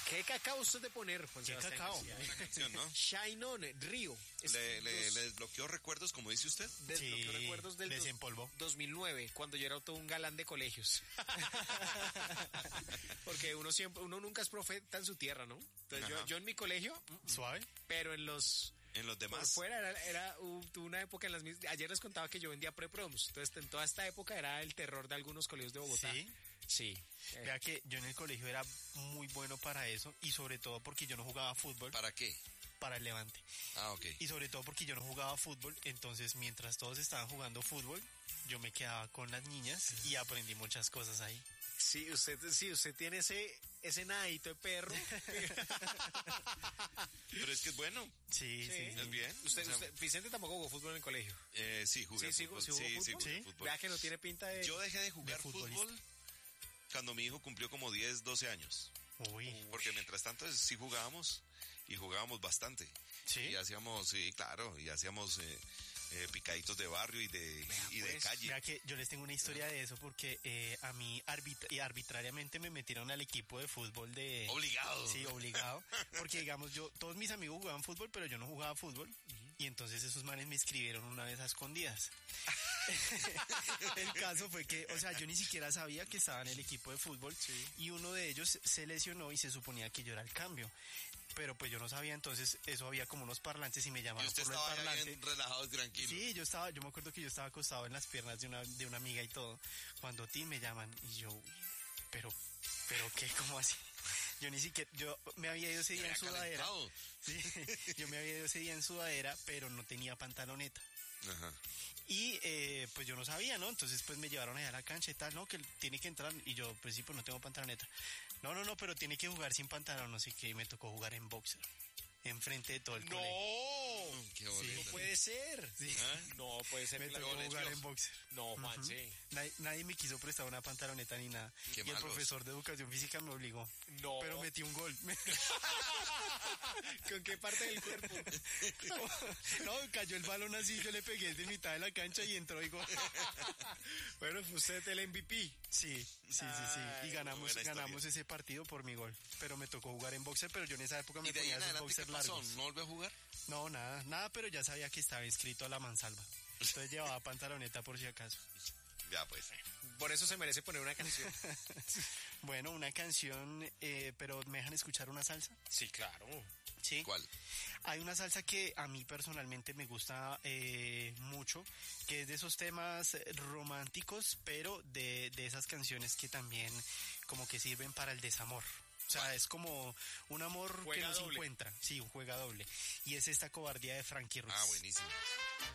¿Qué cacao usted de poner, Juan ¿Qué Sebastián cacao? García? Una canción, ¿no? Shine On, Río. Le desbloqueó recuerdos, como dice usted. Desbloqueó recuerdos del desempolvó. 2009, cuando yo era todo un galán de colegios. Porque uno nunca es profeta en su tierra, ¿no? Entonces yo en mi colegio, Suave. pero en los por demás. fuera tuve una época ayer les contaba que yo vendía pre-proms. Entonces en toda esta época era el terror de algunos colegios de Bogotá. Sí. Vea que yo en el colegio era muy bueno para eso y sobre todo porque yo no jugaba fútbol. ¿Para qué? Para el Levante. Ah, ok. Y sobre todo porque yo no jugaba fútbol, entonces mientras todos estaban jugando fútbol, yo me quedaba con las niñas y aprendí muchas cosas ahí. Sí, usted tiene ese nadito de perro. Pero es que es bueno. Sí. Es bien. Vicente tampoco jugó fútbol en el colegio. Sí, jugué fútbol. ¿Sí jugué fútbol? Vea que no tiene pinta de... Yo dejé de jugar fútbol cuando mi hijo cumplió como 10, 12 años. Uy. Porque mientras tanto sí jugábamos y jugábamos bastante. Sí. Y hacíamos, picaditos de barrio y de calle. Mira que yo les tengo una historia de eso porque a mí arbitrariamente me metieron al equipo de fútbol de... Obligado. Sí, obligado. Porque digamos todos mis amigos jugaban fútbol, pero yo no jugaba fútbol. Y entonces esos manes me escribieron una vez a escondidas. El caso fue que, o sea, yo ni siquiera sabía que estaba en el equipo de fútbol y uno de ellos se lesionó y se suponía que yo era el cambio. Pero pues yo no sabía, entonces eso había como unos parlantes y me llamaron por el parlante. ¿Y usted estaba bien relajado y tranquilo? Sí, yo me acuerdo que yo estaba acostado en las piernas de una amiga y todo, cuando me llaman y yo, pero ¿qué? ¿Cómo así? Yo ni siquiera, yo me había ido ese día en sudadera. Sí, yo me había ido ese día en sudadera, pero no tenía pantaloneta. Ajá. Y pues yo no sabía, ¿no? Entonces pues me llevaron allá a la cancha y tal, ¿no? Que tiene que entrar y yo pues sí, pues no tengo pantaloneta. No, pero tiene que jugar sin pantalón, no sé qué, y me tocó jugar en boxer. Enfrente de todo el colegio. ¡No! ¡Qué bonito! No puede ser. Sí. No puede ser. Me tocó jugar en boxer. No, Juan, sí. Nadie me quiso prestar una pantaloneta ni nada. Qué y malos. el profesor de educación física me obligó. No. Pero metí un gol. ¿Con qué parte del cuerpo? No, cayó el balón así, yo le pegué de mitad de la cancha y entró y gol. Bueno, fue usted el MVP. Sí. Y ganamos ese partido por mi gol. Pero me tocó jugar en boxer, pero yo en esa época me ponía esos boxers largos. ¿No volvió a jugar? No, nada, pero ya sabía que estaba inscrito a la mansalva. Entonces llevaba pantaloneta por si acaso. Ya pues. Por eso se merece poner una canción. Bueno, una canción, pero ¿me dejan escuchar una salsa? Sí, claro. ¿Sí? ¿Cuál? Hay una salsa que a mí personalmente me gusta mucho, que es de esos temas románticos, pero de esas canciones que también como que sirven para el desamor. O sea, es como un amor que no se encuentra. Sí, un juega doble. Y es esta Cobardía de Frankie Ruiz. Ah, buenísimo.